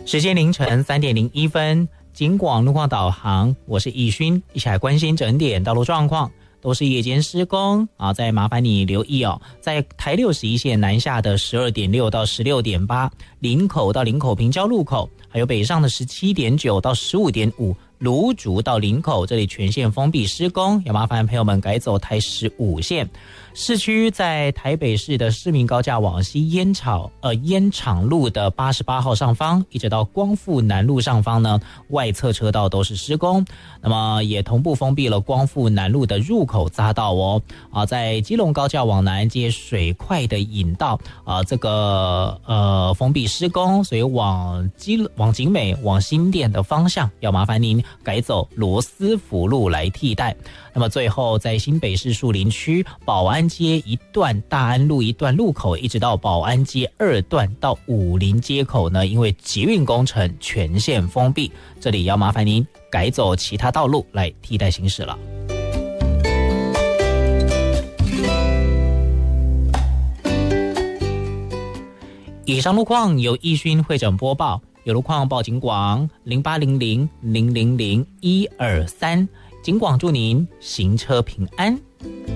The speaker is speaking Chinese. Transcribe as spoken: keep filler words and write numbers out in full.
时间凌晨三点零一分，警广路况导航，我是易勋，一起来关心整点道路状况。都是夜间施工啊，再麻烦你留意哦，在台六十一线南下的十二点六到十六点八，林口到林口平交路口，还有北上的十七点九到十五点五，芦竹到林口这里全线封闭施工，要麻烦朋友们改走台十五线。市区在台北市的市民高架往西烟厂呃烟厂路的八十八号上方，一直到光复南路上方呢，外侧车道都是施工，那么也同步封闭了光复南路的入口匝道哦。啊，在基隆高架往南接水块的引道啊，这个呃封闭施工，所以往基往景美往新店的方向，要麻烦您改走罗斯福路来替代。那么最后在新北市树林区保安街一段、大安路一段路口，一直到保安街二段到武林街口呢，因为捷运工程全线封闭，这里要麻烦您改走其他道路来替代行驶了。以上路况由易勋会诊播报，有路况报警广零八零零零零零一二三，警广祝您行车平安。